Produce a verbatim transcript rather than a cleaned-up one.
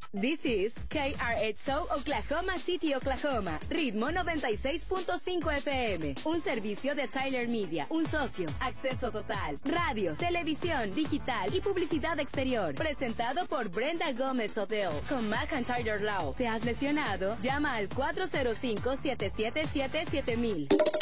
This is K R X O Oklahoma City, Oklahoma. Ritmo noventa y seis punto cinco F M. Un servicio de Tyler Media. Un socio. Acceso total. Radio, televisión, digital y publicidad exterior. Presentado por Brenda Gómez Hotel. Con Mac and Tyler Lau. ¿Te has lesionado? Llama al cuatro cero cinco, siete siete siete, siete mil.